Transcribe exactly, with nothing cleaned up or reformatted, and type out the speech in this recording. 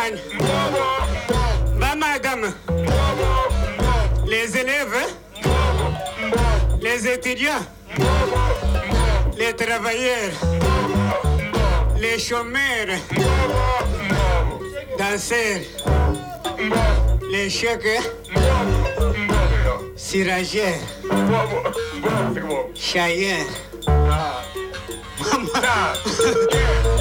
campagne. Va madame. Les élèves, les étudiants, les travailleurs, les chômeurs, danseurs, les chèques, siragères, chailleurs. Maman.